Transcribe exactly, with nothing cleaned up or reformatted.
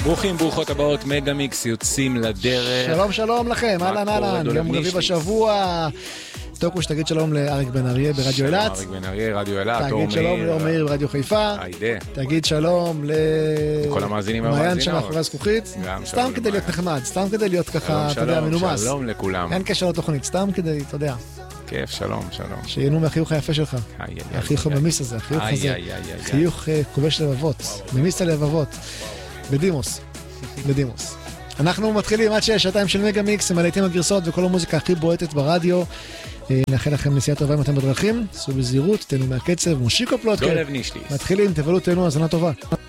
ברוכים, ברוכות הבאות, מגה מיקס יוצאים לדרך. שלום שלום לכם, אהלן אהלן, יום רביעי בשבוע. טוקוש, תגיד שלום לאריק בן אריה ברדיו אילת. אריק בן אריה, רדיו אילת. תגיד שלום לאור מאיר ברדיו חיפה. היידה. תגיד שלום לכל המאזינים למעיין והמאזינות. שמאחורי הזכוכית. סתם כדי להיות נחמד, סתם כדי להיות ככה, אתה יודע, שלום, מנומס. שלום לכולם. אין קשר לתוכנית, סתם כדי, אתה יודע. כיף, שלום, שלום. שיהנו מהחיוך היפה שלך. החיוך הממיס הזה, החיוך הזה. חיוך כובש לבבות, ממיס הלבבות. בדימוס, בדימוס. אנחנו מתחילים עד שיש שעתיים של מגה מיקס עם הלהיטים הגרסאות וכל המוזיקה הכי בועטת ברדיו. נאחל לכם נסיעה טובה אם אתם בדרכים, סעו בזהירות, תהנו מהקצב, מושיקו פלוטקה. מתחילים, תבלו, תהנו, האזנה טובה.